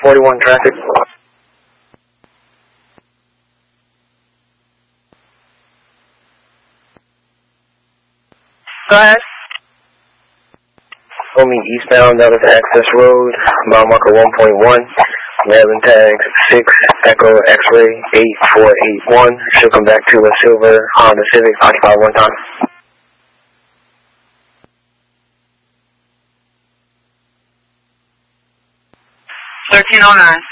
41 traffic. Go ahead. Only eastbound out of Access Road, mile marker 1.1, Maryland tag 6, Echo X-ray 8481. Should come back to a silver Honda Civic, occupied one time. 1309.